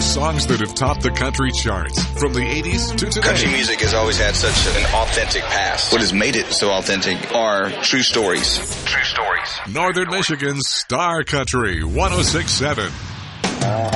Songs that have topped the country charts from the 80s to today. Country music has always had such an authentic past. What has made it so authentic are true stories. True stories. Northern Michigan's Star Country 106.7.